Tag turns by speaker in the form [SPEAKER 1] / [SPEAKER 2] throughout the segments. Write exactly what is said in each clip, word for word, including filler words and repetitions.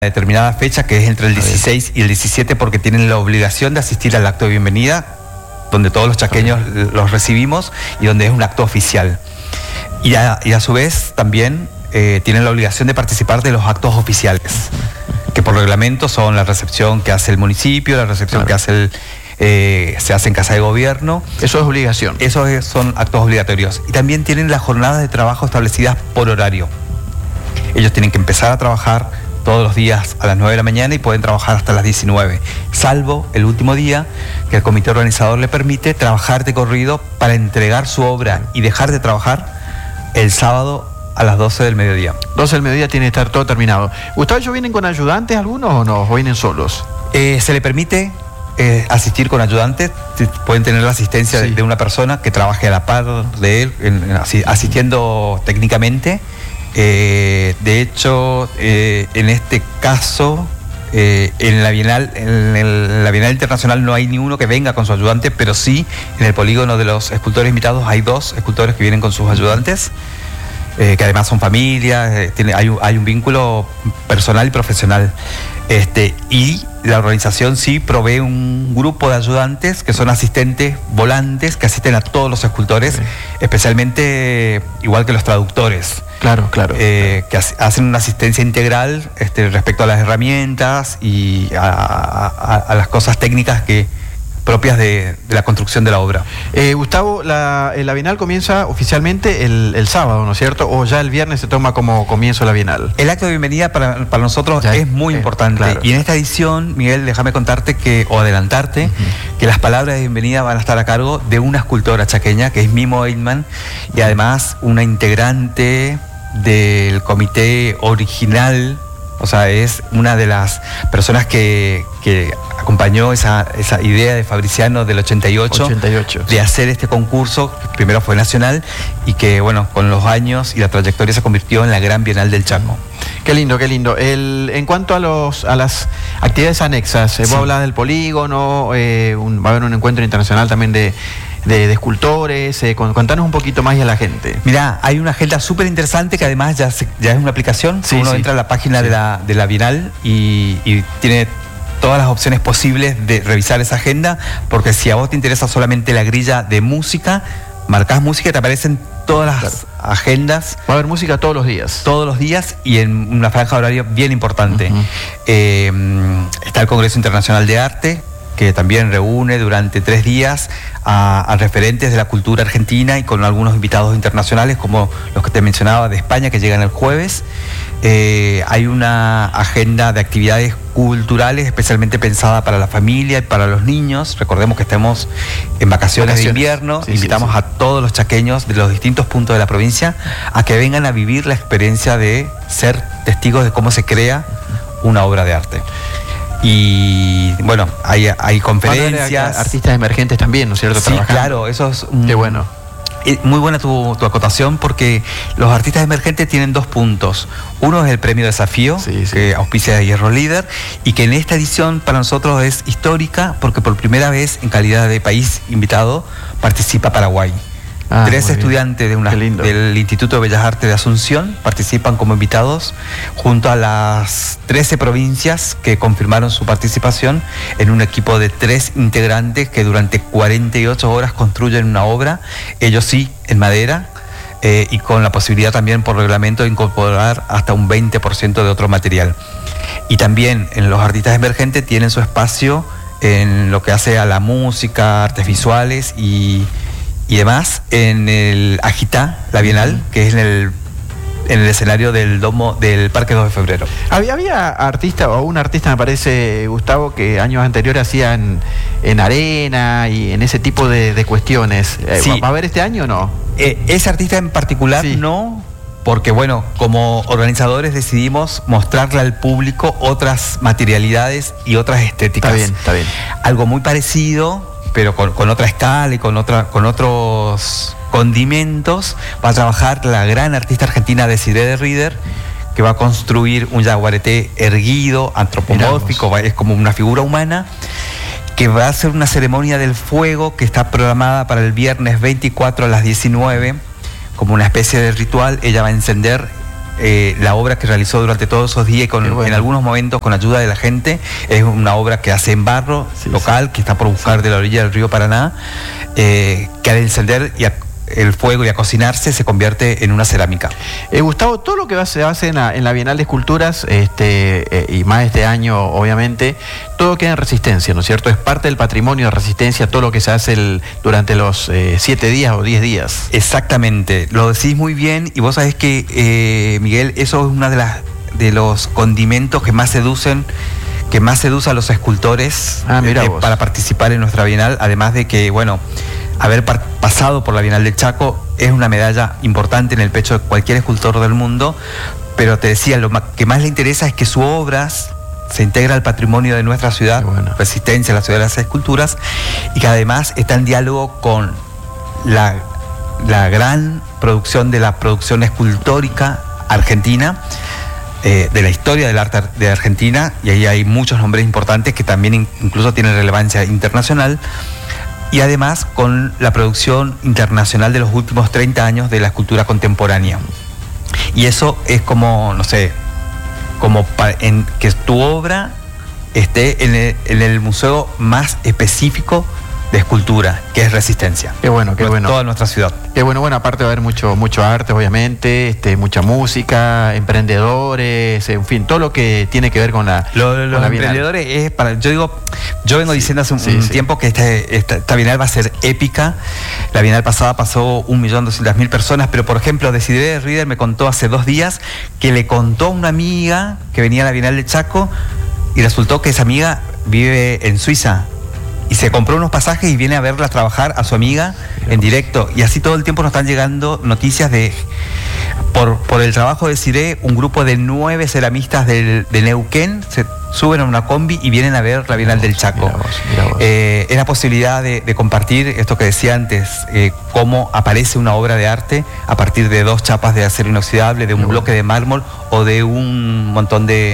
[SPEAKER 1] determinada fecha, que es entre el dieciséis y el diecisiete, porque tienen la obligación de asistir al acto de bienvenida, donde todos los chaqueños los recibimos y donde es un acto oficial. Y a, y a su vez también eh, tienen la obligación de participar de los actos oficiales, que por reglamento son la recepción que hace el municipio, la recepción claro. que hace el, eh, se hace en Casa de Gobierno.
[SPEAKER 2] Eso es obligación.
[SPEAKER 1] Esos es, son actos obligatorios. Y también tienen las jornadas de trabajo establecidas por horario. Ellos tienen que empezar a trabajar todos los días a las nueve de la mañana y pueden trabajar hasta las diecinueve, salvo el último día que el comité organizador le permite trabajar de corrido para entregar su obra y dejar de trabajar el sábado a las doce del mediodía.
[SPEAKER 2] doce del mediodía tiene que estar todo terminado. Gustavo, ¿ellos vienen con ayudantes algunos o no? ¿O vienen solos?
[SPEAKER 1] Eh, se le permite eh, asistir con ayudantes, pueden tener la asistencia sí. de, de una persona que trabaje a la par de él, en, en, asistiendo técnicamente. Eh, de hecho, eh, en este caso, eh, en la Bienal, en, el, en la Bienal Internacional no hay ni uno que venga con su ayudante, pero sí en el polígono de los escultores invitados hay dos escultores que vienen con sus ayudantes, eh, que además son familias, eh, tiene, hay, un, hay un vínculo personal y profesional. Este, y la organización sí provee un grupo de ayudantes que son asistentes volantes que asisten a todos los escultores, sí. especialmente igual que los traductores.
[SPEAKER 2] Claro, claro.
[SPEAKER 1] Eh, que hacen una asistencia integral este, respecto a las herramientas y a, a, a las cosas técnicas que propias de, de la construcción de la obra.
[SPEAKER 2] Eh, Gustavo, la, la Bienal comienza oficialmente el, el sábado, ¿no es cierto? ¿O ya el viernes se toma como comienzo la Bienal?
[SPEAKER 1] El acto de bienvenida para, para nosotros ya es muy eh, importante. Claro. Y en esta edición, Miguel, déjame contarte que, o adelantarte, uh-huh. que las palabras de bienvenida van a estar a cargo de una escultora chaqueña, que es Mimo Eidman, y además una integrante del comité original. O sea, es una de las personas que, que acompañó esa, esa idea de Fabriciano del ochenta y ocho,
[SPEAKER 2] ochenta y ocho
[SPEAKER 1] de hacer este concurso, que primero fue nacional y que, bueno, con los años y la trayectoria se convirtió en la Gran Bienal del Chaco.
[SPEAKER 2] Qué lindo, qué lindo. El, en cuanto a los a las actividades anexas, sí. vos hablás del polígono, eh, un, va a haber un encuentro internacional también de... De, de escultores, eh, contanos un poquito más y a la gente.
[SPEAKER 1] Mirá, hay una agenda súper interesante que además ya, se, ya es una aplicación. Sí, uno sí. entra a la página sí. de, la, de la Bienal y, y tiene todas las opciones posibles de revisar esa agenda, porque si a vos te interesa solamente la grilla de música, marcás música y te aparecen todas las claro. agendas.
[SPEAKER 2] Va a haber música todos los días.
[SPEAKER 1] Todos los días y en una franja horaria bien importante. Uh-huh. eh, está el Congreso Internacional de Arte, que también reúne durante tres días a, a referentes de la cultura argentina y con algunos invitados internacionales como los que te mencionaba de España, que llegan el jueves. Eh, hay una agenda de actividades culturales especialmente pensada para la familia y para los niños. Recordemos que estamos en vacaciones, vacaciones. de invierno. Sí, Invitamos sí, sí. a todos los chaqueños de los distintos puntos de la provincia a que vengan a vivir la experiencia de ser testigos de cómo se crea una obra de arte. Y bueno, hay, hay conferencias.
[SPEAKER 2] Artistas emergentes también, ¿no es cierto?
[SPEAKER 1] Sí, trabajando. Claro, eso es un,
[SPEAKER 2] qué bueno.
[SPEAKER 1] Muy buena tu, tu acotación, porque los artistas emergentes tienen dos puntos. Uno es el premio Desafío, sí, sí. que auspicia de Hierro Líder, y que en esta edición para nosotros es histórica porque por primera vez en calidad de país invitado participa Paraguay. Ah, Tres estudiantes de una, del Instituto de Bellas Artes de Asunción participan como invitados junto a las trece provincias que confirmaron su participación en un equipo de tres integrantes que durante cuarenta y ocho horas construyen una obra, ellos sí, en madera, eh, y con la posibilidad también por reglamento de incorporar hasta un veinte por ciento de otro material. Y también en los artistas emergentes tienen su espacio en lo que hace a la música, artes visuales y... y demás, en el Agitá, la Bienal, que es en el, en el escenario del domo del Parque dos de Febrero.
[SPEAKER 2] Había, había artista, o un artista me parece, Gustavo, que años anteriores hacía en, en arena y en ese tipo de, de cuestiones. Sí. ¿Va a haber este año o no?
[SPEAKER 1] Eh, ese artista en particular sí. no, porque bueno, como organizadores decidimos mostrarle al público otras materialidades y otras estéticas.
[SPEAKER 2] Está bien, está bien.
[SPEAKER 1] Algo muy parecido, pero con, con otra escala y con, otra, con otros condimentos, va a trabajar la gran artista argentina Desiree de Rieder, que va a construir un yaguareté erguido, antropomórfico, es como una figura humana, que va a hacer una ceremonia del fuego que está programada para el viernes veinticuatro a las diecinueve, como una especie de ritual. Ella va a encender eh, la obra que realizó durante todos esos días y con, bueno. en algunos momentos con ayuda de la gente. Es una obra que hace en barro, sí, local, sí. que está por buscar sí. de la orilla del río Paraná, eh, que al encender y a el fuego y a cocinarse se convierte en una cerámica.
[SPEAKER 2] Eh, Gustavo, todo lo que se hace en la, en la Bienal de Esculturas, este, eh, y más este año, obviamente, todo queda en Resistencia, ¿no es cierto? Es parte del patrimonio de Resistencia, todo lo que se hace el, durante los eh, siete días o diez días.
[SPEAKER 1] Exactamente, lo decís muy bien, y vos sabés que, eh, Miguel, eso es uno de, las, de los condimentos que más seducen que más seduce a los escultores
[SPEAKER 2] ah, mira
[SPEAKER 1] eh,
[SPEAKER 2] vos.
[SPEAKER 1] para participar en nuestra Bienal, además de que, bueno, haber pasado por la Bienal del Chaco es una medalla importante en el pecho de cualquier escultor del mundo, pero te decía, lo que más le interesa es que sus obras se integra al patrimonio de nuestra ciudad, bueno. Resistencia, la ciudad de las esculturas, y que además está en diálogo con la, la gran producción de la producción escultórica argentina, Eh, de la historia del arte de Argentina, y ahí hay muchos nombres importantes que también in, incluso tienen relevancia internacional, y además con la producción internacional de los últimos treinta años de la escultura contemporánea. Y eso es como, no sé, como pa, en, que tu obra esté en el, en el museo más específico de escultura, que es Resistencia.
[SPEAKER 2] Qué bueno, qué bueno.
[SPEAKER 1] Toda nuestra ciudad.
[SPEAKER 2] Qué bueno, bueno, aparte va a haber mucho, mucho arte, obviamente, este, mucha música, emprendedores, en fin, todo lo que tiene que ver con la
[SPEAKER 1] Lo, lo,
[SPEAKER 2] con
[SPEAKER 1] Los
[SPEAKER 2] la
[SPEAKER 1] emprendedores es para, yo digo, yo vengo diciendo hace un, sí, un sí. tiempo que este, esta, esta Bienal va a ser épica. La Bienal pasada pasó un millón doscientas mil personas, pero por ejemplo, Desiree Rieder me contó hace dos días que le contó a una amiga que venía a la Bienal del Chaco, y resultó que esa amiga vive en Suiza. Y se compró unos pasajes y viene a verla trabajar a su amiga en directo. Y así todo el tiempo nos están llegando noticias de... Por, por el trabajo de Cire, un grupo de nueve ceramistas del, de Neuquén se suben a una combi y vienen a ver la Bienal del Chaco.
[SPEAKER 2] Mira vos, mira vos.
[SPEAKER 1] Eh, es la posibilidad de, de compartir esto que decía antes, eh, cómo aparece una obra de arte a partir de dos chapas de acero inoxidable, de un mira bloque bueno. de mármol o de un montón de,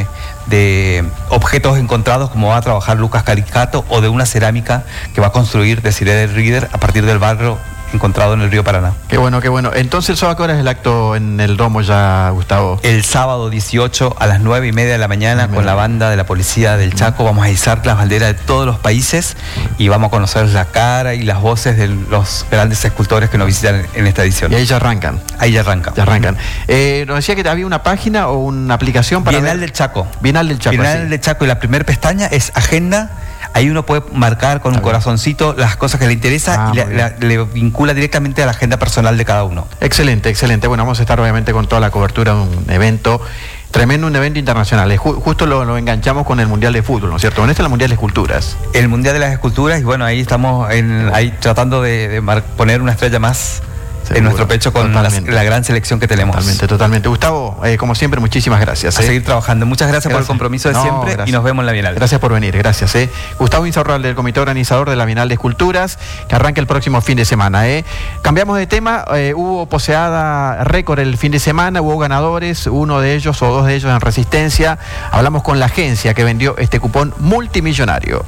[SPEAKER 1] de objetos encontrados, como va a trabajar Lucas Caricato, o de una cerámica que va a construir Desiree Rieder a partir del barro encontrado en el río Paraná.
[SPEAKER 2] Qué bueno, qué bueno. Entonces, ¿el sábado qué hora es el acto en el domo ya, Gustavo?
[SPEAKER 1] El sábado dieciocho a las nueve y media de la mañana, con la banda de la Policía del Chaco, vamos a izar las banderas de todos los países y vamos a conocer la cara y las voces de los grandes escultores que nos visitan en esta edición.
[SPEAKER 2] Y ahí ya arrancan.
[SPEAKER 1] Ahí ya arrancan.
[SPEAKER 2] Ya arrancan. Eh, nos decía que había una página o una aplicación para
[SPEAKER 1] Bienal
[SPEAKER 2] ver...
[SPEAKER 1] del Chaco.
[SPEAKER 2] Bienal del Chaco.
[SPEAKER 1] Bienal
[SPEAKER 2] sí.
[SPEAKER 1] del Chaco, y la primera pestaña es Agenda. Ahí uno puede marcar con un corazoncito las cosas que le interesa ah, y le, la, le vincula directamente a la agenda personal de cada uno.
[SPEAKER 2] Excelente, excelente. Bueno, vamos a estar obviamente con toda la cobertura de un evento tremendo, un evento internacional. Ju justo lo, lo enganchamos con el Mundial de Fútbol, ¿no es cierto? Con este es el Mundial de Esculturas.
[SPEAKER 1] El Mundial de las Esculturas, y bueno, ahí estamos en, ahí tratando de, de poner una estrella más Seguro, en nuestro pecho con la, la gran selección que tenemos.
[SPEAKER 2] Totalmente, totalmente. Gustavo, eh, como siempre, muchísimas gracias.
[SPEAKER 1] A
[SPEAKER 2] eh.
[SPEAKER 1] seguir trabajando. Muchas gracias, gracias por el compromiso de no, siempre gracias. Y nos vemos en la Bienal.
[SPEAKER 2] Gracias por venir, gracias. Eh. Gustavo Insaurralde, del comité organizador de la Bienal de Esculturas, que arranca el próximo fin de semana. Eh. Cambiamos de tema, eh, hubo poseada récord el fin de semana, hubo ganadores, uno de ellos o dos de ellos en Resistencia. Hablamos con la agencia que vendió este cupón multimillonario.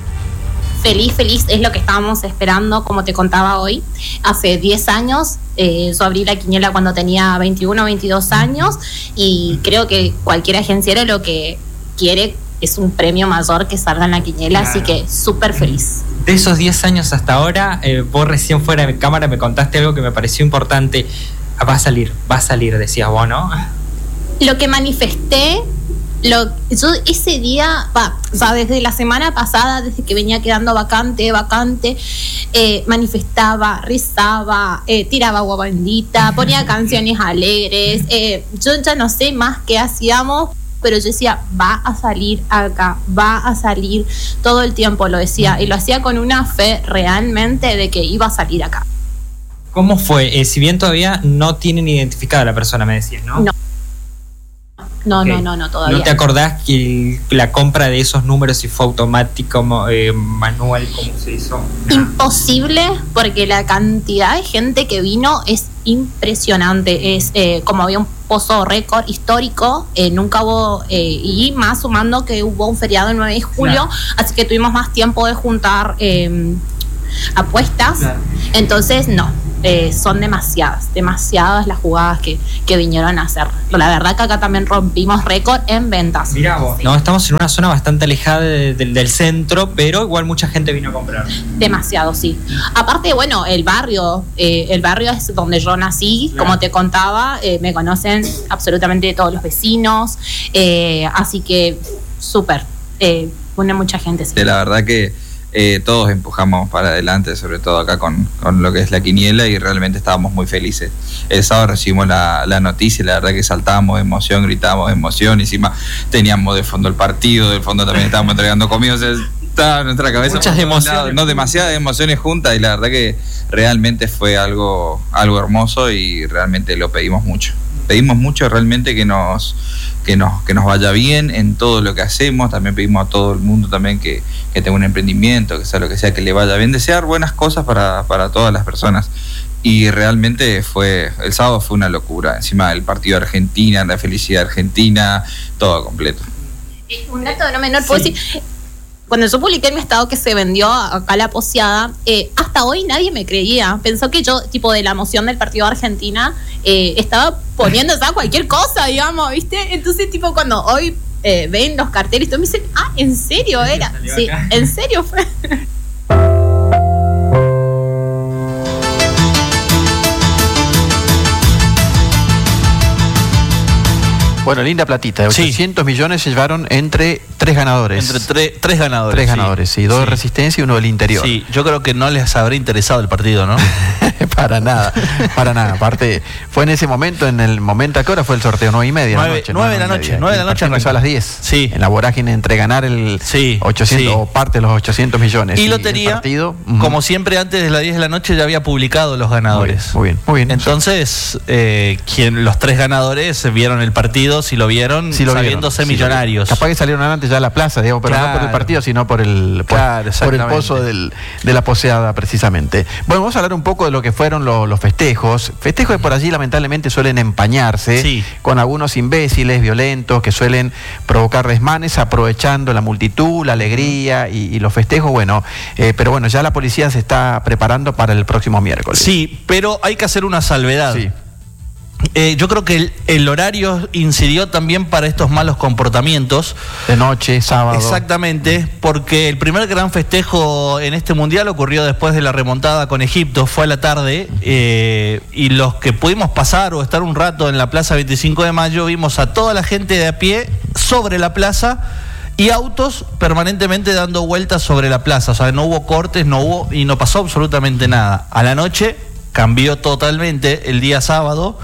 [SPEAKER 3] Feliz, feliz, es lo que estábamos esperando, como te contaba hoy. Hace diez años, eh, yo abrí la quiniela cuando tenía veintiuno, veintidós años, y creo que cualquier agenciero lo que quiere es un premio mayor que salga en la quiniela, claro. Así que súper feliz.
[SPEAKER 4] De esos diez años hasta ahora, eh, vos recién fuera de cámara me contaste algo que me pareció importante. Va a salir, va a salir, decías vos, ¿no?
[SPEAKER 3] Lo que manifesté... Lo, yo ese día, va, o sea, desde la semana pasada, desde que venía quedando vacante, vacante, eh, manifestaba, rezaba, eh, tiraba agua bendita, ponía canciones alegres. Eh, yo ya no sé más qué hacíamos, pero yo decía, va a salir acá, va a salir, todo el tiempo lo decía, y lo hacía con una fe realmente de que iba a salir acá.
[SPEAKER 4] ¿Cómo fue? Eh, si bien todavía no tienen identificada a la persona, me decías, ¿no?
[SPEAKER 3] No. No, okay. no, no, no, todavía.
[SPEAKER 4] ¿No te acordás que la compra de esos números si fue automático, eh, manual, cómo se hizo?
[SPEAKER 3] Imposible, porque la cantidad de gente que vino es impresionante. Es eh, como había un pozo récord histórico, eh, nunca hubo, eh, y más sumando que hubo un feriado el nueve de julio, claro. Así que tuvimos más tiempo de juntar eh, apuestas. Claro. Entonces, no. eh, son demasiadas, demasiadas las jugadas que, que vinieron a hacer. La verdad que acá también rompimos récord en ventas.
[SPEAKER 4] Mirá vos, sí. No, estamos en una zona bastante alejada de, de, del centro, pero igual mucha gente vino a comprar.
[SPEAKER 3] Demasiado, sí. Aparte, bueno, el barrio, eh, el barrio es donde yo nací, claro. Como te contaba, eh, me conocen absolutamente todos los vecinos, eh, así que súper, eh, une mucha gente. Sí.
[SPEAKER 5] La verdad que Eh, todos empujamos para adelante, sobre todo acá con, con lo que es la quiniela, y realmente estábamos muy felices. El sábado recibimos la, la noticia y la verdad que saltábamos de emoción, gritábamos de emoción, y encima teníamos de fondo el partido, del fondo también estábamos entregando comida, o sea, estaba en nuestra cabeza
[SPEAKER 4] muchas emociones,
[SPEAKER 5] no, demasiadas emociones juntas, y la verdad que realmente fue algo, algo hermoso, y realmente lo pedimos mucho. Pedimos mucho realmente que nos, que nos, que nos vaya bien en todo lo que hacemos. También pedimos a todo el mundo también que, que tenga un emprendimiento, que sea lo que sea, que le vaya bien, desear buenas cosas para, para todas las personas. Y realmente fue, el sábado fue una locura. Encima del partido de Argentina, la felicidad argentina, todo completo.
[SPEAKER 3] Un dato no menor, puedo sí. decir, cuando yo publiqué en mi estado que se vendió acá la poseada, eh, hasta hoy nadie me creía. Pensó que yo, tipo, de la emoción del partido de Argentina, eh, estaba poniendo o sea, cualquier cosa, digamos, ¿viste? Entonces, tipo, cuando hoy eh, ven los carteles, todos me dicen, ah, ¿en serio era? Sí, acá. ¿En serio fue?
[SPEAKER 2] Bueno, linda platita, de ochocientos sí. millones se llevaron entre tres ganadores.
[SPEAKER 6] Entre tre tres ganadores.
[SPEAKER 2] Tres ganadores, sí, sí. dos de Resistencia y uno del Interior.
[SPEAKER 6] Sí, yo creo que no les habrá interesado el partido, ¿no?
[SPEAKER 2] Para nada, para nada. Aparte, fue en ese momento, en el momento, ¿a qué hora fue el sorteo? Nueve y media.
[SPEAKER 6] Nueve, noche, nueve de la noche, nueve de la noche.
[SPEAKER 2] Empezó a las diez.
[SPEAKER 6] Sí.
[SPEAKER 2] En la vorágine entre ganar el
[SPEAKER 6] sí,
[SPEAKER 2] ochocientos
[SPEAKER 6] sí.
[SPEAKER 2] o parte de los ochocientos millones.
[SPEAKER 6] Y, y Lotería, partido, uh-huh. como siempre, antes de las diez de la noche ya había publicado los ganadores.
[SPEAKER 2] Muy bien, muy bien. Muy bien.
[SPEAKER 6] Entonces, eh, quien, los tres ganadores vieron el partido, si lo vieron,
[SPEAKER 2] sí lo
[SPEAKER 6] sabiéndose
[SPEAKER 2] vieron,
[SPEAKER 6] millonarios.
[SPEAKER 2] Sí, capaz que salieron antes ya a la plaza, digamos, pero
[SPEAKER 6] claro.
[SPEAKER 2] no por el partido, sino por el, por,
[SPEAKER 6] claro,
[SPEAKER 2] por el pozo del, de la poseada, precisamente. Bueno, vamos a hablar un poco de lo que fueron los, los festejos. Festejos que por allí lamentablemente suelen empañarse
[SPEAKER 6] sí.
[SPEAKER 2] con algunos imbéciles violentos que suelen provocar desmanes aprovechando la multitud, la alegría y, y los festejos, bueno, eh, pero bueno, ya la policía se está preparando para el próximo miércoles.
[SPEAKER 6] Sí, pero hay que hacer una salvedad.
[SPEAKER 2] Sí.
[SPEAKER 6] Eh, yo creo que el, el horario incidió también para estos malos comportamientos.
[SPEAKER 2] De noche, sábado.
[SPEAKER 6] Exactamente, porque el primer gran festejo en este mundial ocurrió después de la remontada con Egipto, fue a la tarde, eh, y los que pudimos pasar o estar un rato en la Plaza veinticinco de mayo, vimos a toda la gente de a pie sobre la plaza y autos permanentemente dando vueltas sobre la plaza. O sea, no hubo cortes, no hubo y no pasó absolutamente nada. A la noche cambió totalmente el día sábado.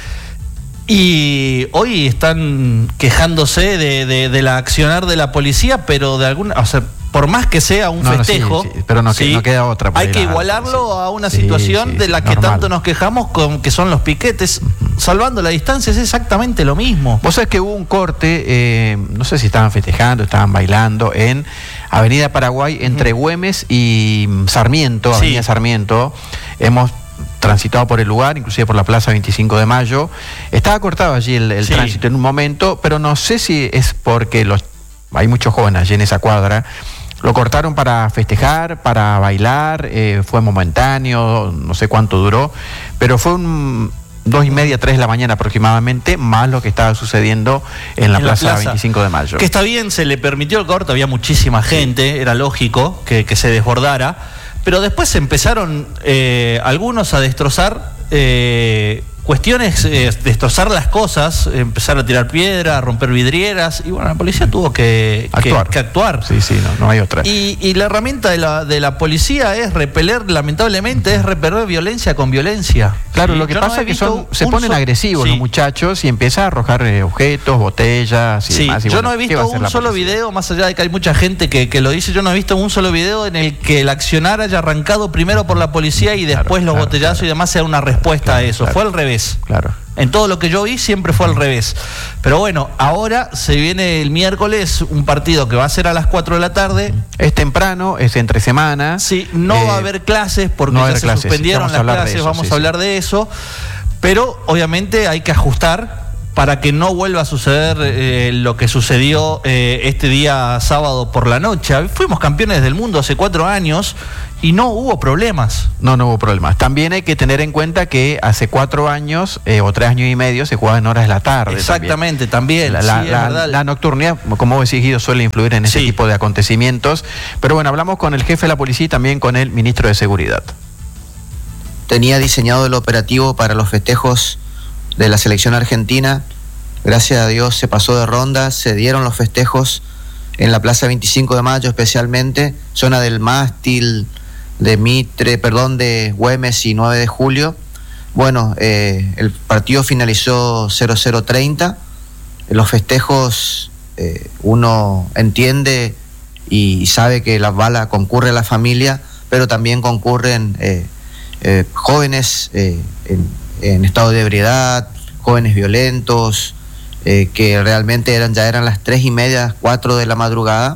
[SPEAKER 6] Y hoy están quejándose de, de, de la accionar de la policía, pero de alguna, o sea, por más que sea un
[SPEAKER 2] no,
[SPEAKER 6] festejo,
[SPEAKER 2] no, sí, sí, pero no,
[SPEAKER 6] ¿sí?
[SPEAKER 2] no queda otra.
[SPEAKER 6] Hay que igualarlo sí. a una
[SPEAKER 2] sí,
[SPEAKER 6] situación
[SPEAKER 2] sí,
[SPEAKER 6] de la
[SPEAKER 2] sí,
[SPEAKER 6] que
[SPEAKER 2] normal.
[SPEAKER 6] tanto nos quejamos, con que son los piquetes. Salvando la distancia es exactamente lo mismo.
[SPEAKER 2] Vos sabés que hubo un corte, eh, no sé si estaban festejando, estaban bailando en Avenida Paraguay entre uh-huh. Güemes y Sarmiento, Avenida sí. Sarmiento. Hemos transitado por el lugar, inclusive por la Plaza veinticinco de mayo. Estaba cortado allí el, el sí. tránsito en un momento, pero no sé si es porque los hay muchos jóvenes allí en esa cuadra. Lo cortaron para festejar, para bailar, eh, fue momentáneo, no sé cuánto duró, pero fue un dos y media, tres de la mañana aproximadamente, más lo que estaba sucediendo en la, en plaza, la plaza veinticinco de mayo.
[SPEAKER 6] Que está bien, se le permitió el corte, había muchísima gente, era lógico que, que se desbordara, pero después empezaron eh, algunos a destrozar eh, cuestiones, eh, destrozar las cosas, empezar a tirar piedra, a romper vidrieras, y bueno, la policía tuvo que
[SPEAKER 2] actuar.
[SPEAKER 6] Que, que actuar.
[SPEAKER 2] Sí, sí, no, no hay otra.
[SPEAKER 6] Y, y la herramienta de la, de la policía es repeler, lamentablemente, es repeler violencia con violencia.
[SPEAKER 2] Claro,
[SPEAKER 6] sí,
[SPEAKER 2] lo que pasa no es que son, se ponen
[SPEAKER 6] so
[SPEAKER 2] agresivos sí. los muchachos y empiezan a arrojar eh, objetos, botellas y
[SPEAKER 6] sí,
[SPEAKER 2] demás. Y
[SPEAKER 6] yo
[SPEAKER 2] bueno,
[SPEAKER 6] no he visto un solo policía? video, más allá de que hay mucha gente que, que lo dice, yo no he visto un solo video en el que el accionar haya arrancado primero por la policía y después
[SPEAKER 2] claro,
[SPEAKER 6] los
[SPEAKER 2] claro,
[SPEAKER 6] botellazos
[SPEAKER 2] claro.
[SPEAKER 6] y demás sea una respuesta
[SPEAKER 2] claro,
[SPEAKER 6] a eso.
[SPEAKER 2] Claro,
[SPEAKER 6] fue al revés.
[SPEAKER 2] Claro.
[SPEAKER 6] En todo lo que yo vi siempre fue al revés. Pero bueno, ahora se viene el miércoles un partido que va a ser a las cuatro de la tarde.
[SPEAKER 2] Es temprano, es entre semana.
[SPEAKER 6] Sí, no eh, va a haber clases porque
[SPEAKER 2] no
[SPEAKER 6] ya se
[SPEAKER 2] clases,
[SPEAKER 6] suspendieron
[SPEAKER 2] sí,
[SPEAKER 6] las clases,
[SPEAKER 2] eso,
[SPEAKER 6] vamos
[SPEAKER 2] sí,
[SPEAKER 6] a hablar
[SPEAKER 2] sí.
[SPEAKER 6] de eso. Pero obviamente hay que ajustar para que no vuelva a suceder eh, lo que sucedió eh, este día sábado por la noche. Fuimos campeones del mundo hace cuatro años. y no hubo problemas.
[SPEAKER 2] No, no hubo problemas. También hay que tener en cuenta que hace cuatro años eh, o tres años y medio se jugaba en horas de la tarde.
[SPEAKER 6] Exactamente, también.
[SPEAKER 2] también. La,
[SPEAKER 6] sí,
[SPEAKER 2] la, la, la nocturnidad, como vos decís, Guido, suele influir en ese sí. tipo de acontecimientos. Pero bueno, hablamos con el jefe de la policía y también con el ministro de Seguridad.
[SPEAKER 7] Tenía diseñado el operativo para los festejos de la selección argentina. Gracias a Dios se pasó de ronda, se dieron los festejos en la Plaza veinticinco de Mayo, especialmente zona del Mástil, de Mitre, perdón, de Güemes y nueve de julio. Bueno, eh, el partido finalizó cero cero treinta. Los festejos, eh, uno entiende y sabe que la bala concurre a la familia, pero también concurren eh, eh, jóvenes eh, en, en estado de ebriedad, jóvenes violentos, eh, que realmente eran ya eran las tres y media, cuatro de la madrugada,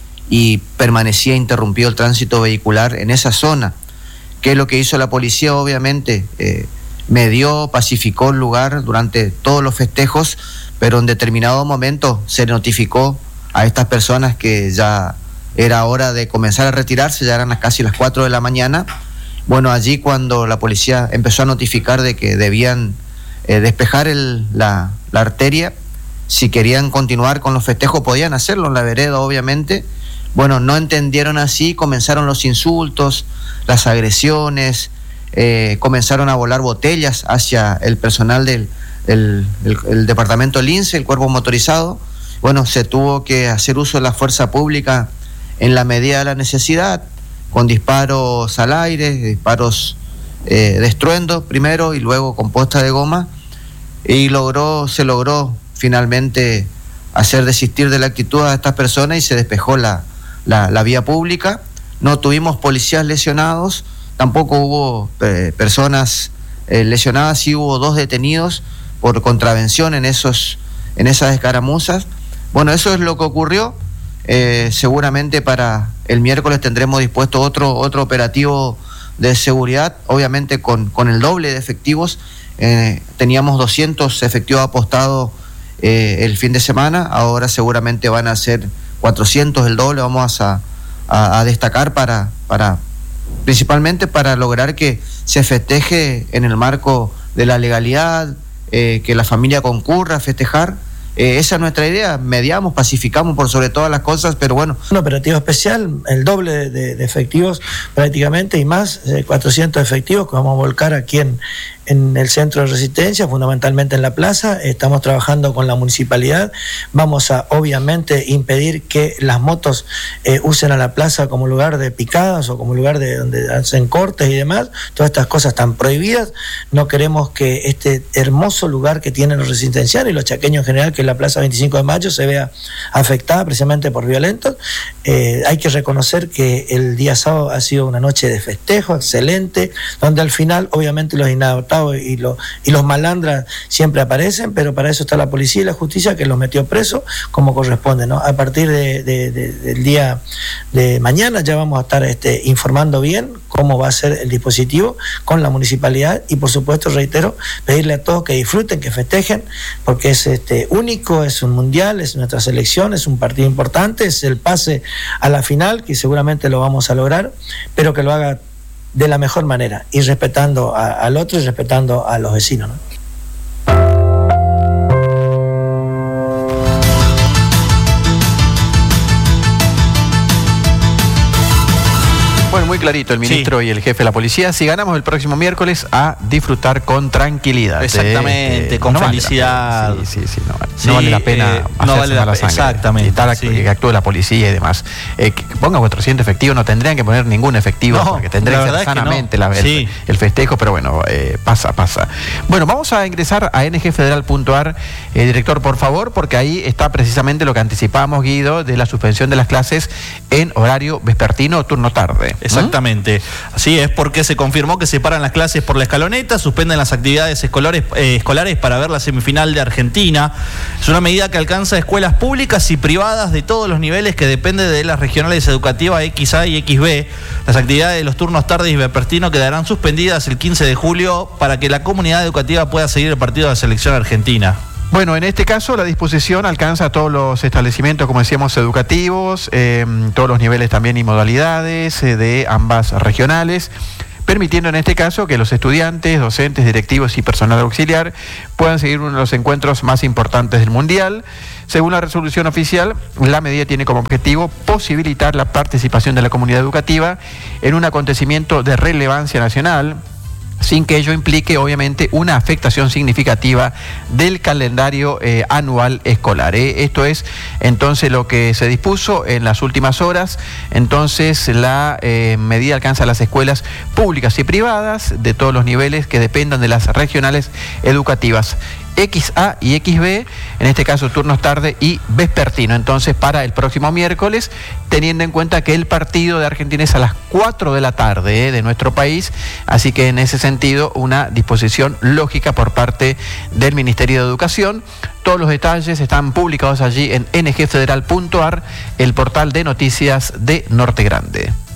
[SPEAKER 7] y permanecía interrumpido el tránsito vehicular en esa zona. ¿Qué es lo que hizo la policía? Obviamente, eh, medió, pacificó el lugar durante todos los festejos, pero en determinado momento se notificó a estas personas que ya era hora de comenzar a retirarse, ya eran las casi las cuatro de la mañana. Bueno, allí cuando la policía empezó a notificar de que debían eh, despejar el, la, la arteria, si querían continuar con los festejos podían hacerlo en la vereda, obviamente. Bueno, no entendieron así, comenzaron los insultos, las agresiones, eh, comenzaron a volar botellas hacia el personal del el, el, el departamento Lince, el cuerpo motorizado. Bueno, se tuvo que hacer uso de la fuerza pública en la medida de la necesidad, con disparos al aire, disparos eh, de estruendo primero y luego con posta de goma, y logró, se logró finalmente hacer desistir de la actitud a estas personas y se despejó la La, la vía pública. No tuvimos policías lesionados, tampoco hubo eh, personas eh, lesionadas, sí hubo dos detenidos por contravención en esos en esas escaramuzas. Bueno, eso es lo que ocurrió. Eh, seguramente para el miércoles tendremos dispuesto otro otro operativo de seguridad, obviamente con, con el doble de efectivos. Eh, teníamos doscientos efectivos apostados eh, el fin de semana, ahora seguramente van a ser cuatrocientos, el doble. Vamos a, a, a destacar para, para principalmente para lograr que se festeje en el marco de la legalidad, eh, que la familia concurra a festejar. Eh, esa es nuestra idea, mediamos, pacificamos por sobre todas las cosas, pero bueno.
[SPEAKER 8] Un operativo especial, el doble de, de efectivos prácticamente y más, eh, cuatrocientos efectivos que vamos a volcar aquí en, en el centro de Resistencia, fundamentalmente en la plaza. Estamos trabajando con la municipalidad, vamos a obviamente impedir que las motos eh, usen a la plaza como lugar de picadas o como lugar de donde hacen cortes y demás. Todas estas cosas están prohibidas. No queremos que este hermoso lugar que tienen los resistencianos y los chaqueños en general, que es la Plaza veinticinco de Mayo, se vea afectada precisamente por violentos. Eh, hay que reconocer que el día sábado ha sido una noche de festejo excelente, donde al final obviamente los inadaptados y los, y los malandras siempre aparecen, pero para eso está la policía y la justicia, que los metió presos como corresponde, ¿no? A partir de, de, de, del día de mañana ya vamos a estar este, informando bien cómo va a ser el dispositivo con la municipalidad, y por supuesto, reitero, pedirle a todos que disfruten, que festejen, porque es este único, es un mundial, es nuestra selección, es un partido importante, es el pase a la final, que seguramente lo vamos a lograr, pero que lo haga de la mejor manera, y respetando a, al otro y respetando a los vecinos, ¿no?
[SPEAKER 2] Bueno, muy clarito el ministro sí. y el jefe de la policía. Si ganamos el próximo miércoles, a disfrutar con tranquilidad.
[SPEAKER 6] Exactamente, eh, con no felicidad.
[SPEAKER 2] Vale sí, sí, sí, no,
[SPEAKER 6] sí,
[SPEAKER 2] no vale la pena
[SPEAKER 6] eh, no vale la,
[SPEAKER 2] la sangre.
[SPEAKER 6] Exactamente.
[SPEAKER 2] Y tal,
[SPEAKER 6] sí.
[SPEAKER 2] que actúe la policía y demás. Eh, que ponga cuatrocientos efectivos, no tendrían que poner ningún efectivo, no, porque tendría que ser sanamente no. la, el, sí. el festejo, pero bueno, eh, pasa, pasa. Bueno, vamos a ingresar a n g federal punto a r, eh, director, por favor, porque ahí está precisamente lo que anticipábamos, Guido, de la suspensión de las clases en horario vespertino o turno tarde.
[SPEAKER 6] Exactamente. ¿Mm? Así es, porque se confirmó que se paran las clases por la escaloneta, suspenden las actividades escolares, eh, escolares para ver la semifinal de Argentina. Es una medida que alcanza escuelas públicas y privadas de todos los niveles, que depende de las regionales educativas X A y X B. Las actividades de los turnos tarde y vespertino quedarán suspendidas el quince de julio para que la comunidad educativa pueda seguir el partido de la selección argentina.
[SPEAKER 2] Bueno, en este caso la disposición alcanza a todos los establecimientos, como decíamos, educativos, eh, todos los niveles también y modalidades eh, de ambas regionales, permitiendo en este caso que los estudiantes, docentes, directivos y personal auxiliar puedan seguir uno de los encuentros más importantes del Mundial. Según la resolución oficial, la medida tiene como objetivo posibilitar la participación de la comunidad educativa en un acontecimiento de relevancia nacional, sin que ello implique obviamente una afectación significativa del calendario eh, anual escolar. ¿eh? Esto es entonces lo que se dispuso en las últimas horas. Entonces la eh, medida alcanza a las escuelas públicas y privadas de todos los niveles que dependan de las regionales educativas X A y X B, en este caso turnos tarde y vespertino. Entonces, para el próximo miércoles, teniendo en cuenta que el partido de Argentina es a las cuatro de la tarde eh, de nuestro país, así que en ese sentido una disposición lógica por parte del Ministerio de Educación. Todos los detalles están publicados allí en n g federal punto a r, el portal de noticias de Norte Grande.